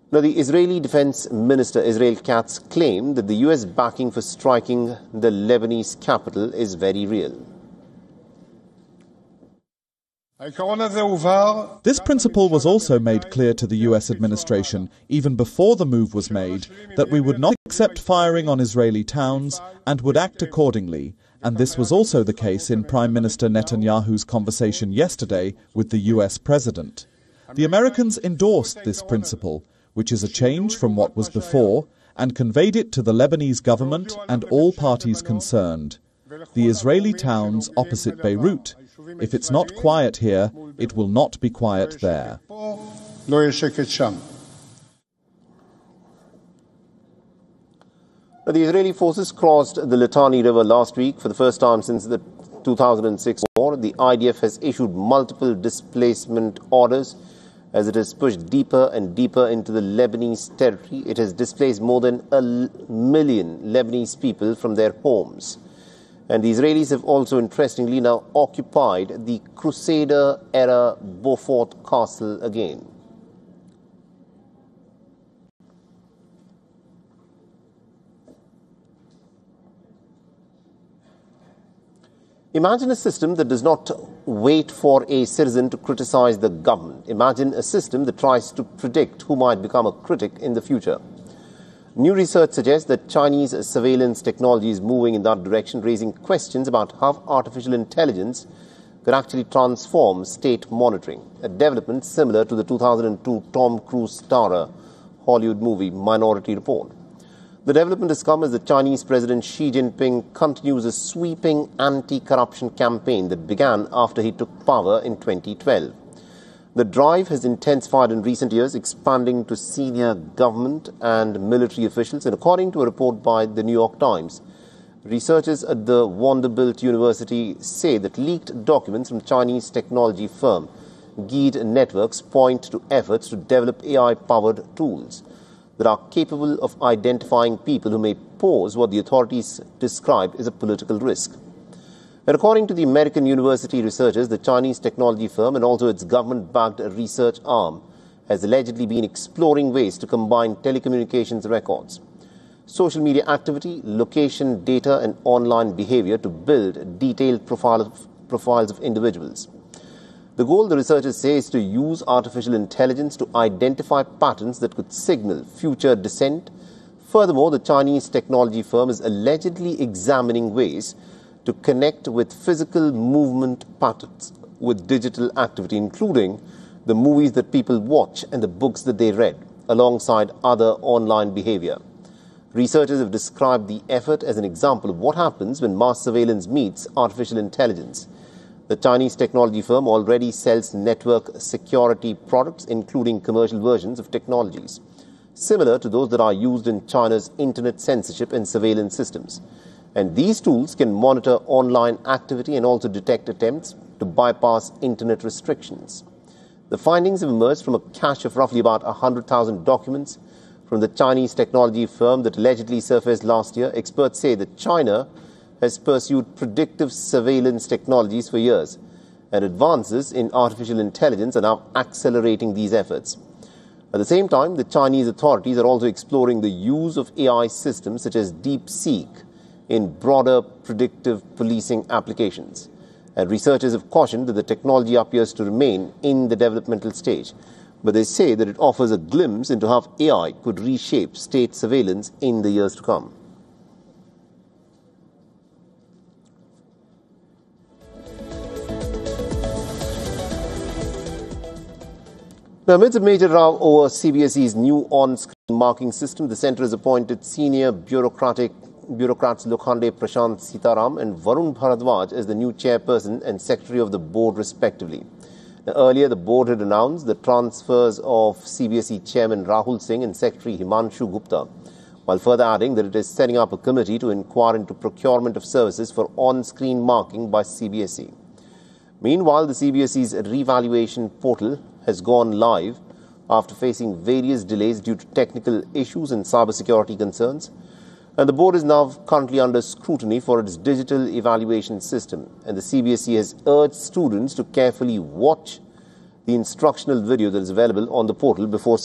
Now, the Israeli Defense Minister, Israel Katz, claimed that the U.S. backing for striking the Lebanese capital is very real. This principle was also made clear to the U.S. administration, even before the move was made, that we would not accept firing on Israeli towns and would act accordingly. And this was also the case in Prime Minister Netanyahu's conversation yesterday with the U.S. President. The Americans endorsed this principle, which is a change from what was before, and conveyed it to the Lebanese government and all parties concerned. The Israeli towns opposite Beirut. If it's not quiet here, it will not be quiet there. The Israeli forces crossed the Litani River last week for the first time since the 2006 war. The IDF has issued multiple displacement orders as it has pushed deeper and deeper into the Lebanese territory. It has displaced more than 1 million Lebanese people from their homes. And the Israelis have also, interestingly, now occupied the Crusader-era Beaufort Castle again. Imagine a system that does not wait for a citizen to criticize the government. Imagine a system that tries to predict who might become a critic in the future. New research suggests that Chinese surveillance technology is moving in that direction, raising questions about how artificial intelligence could actually transform state monitoring, a development similar to the 2002 Tom Cruise starrer Hollywood movie Minority Report. The development has come as the Chinese President Xi Jinping continues a sweeping anti-corruption campaign that began after he took power in 2012. The drive has intensified in recent years, expanding to senior government and military officials. And according to a report by the New York Times, researchers at the Vanderbilt University say that leaked documents from Chinese technology firm Geed Networks point to efforts to develop AI-powered tools that are capable of identifying people who may pose what the authorities describe as a political risk. And according to the American university researchers, the Chinese technology firm and also its government-backed research arm has allegedly been exploring ways to combine telecommunications records, social media activity, location data, and online behavior to build detailed profiles of individuals. The goal, the researchers say, is to use artificial intelligence to identify patterns that could signal future dissent. Furthermore, the Chinese technology firm is allegedly examining ways to connect with physical movement patterns with digital activity, including the movies that people watch and the books that they read, alongside other online behavior. Researchers have described the effort as an example of what happens when mass surveillance meets artificial intelligence. The Chinese technology firm already sells network security products, including commercial versions of technologies, similar to those that are used in China's internet censorship and surveillance systems. And these tools can monitor online activity and also detect attempts to bypass internet restrictions. The findings have emerged from a cache of roughly about 100,000 documents from the Chinese technology firm that allegedly surfaced last year. Experts say that China has pursued predictive surveillance technologies for years, and advances in artificial intelligence are now accelerating these efforts. At the same time, the Chinese authorities are also exploring the use of AI systems such as DeepSeek in broader predictive policing applications. And researchers have cautioned that the technology appears to remain in the developmental stage, but they say that it offers a glimpse into how AI could reshape state surveillance in the years to come. Now, amidst a major row over CBSE's new on-screen marking system, the centre has appointed senior bureaucrats Lokhande Prashant Sitaram and Varun Bharadwaj as the new chairperson and secretary of the board, respectively. Now, earlier, the board had announced the transfers of CBSE chairman Rahul Singh and secretary Himanshu Gupta, while further adding that it is setting up a committee to inquire into procurement of services for on-screen marking by CBSE. Meanwhile, the CBSE's revaluation portal has gone live after facing various delays due to technical issues and cybersecurity concerns. And the board is now currently under scrutiny for its digital evaluation system. And the CBSE has urged students to carefully watch the instructional video that is available on the portal before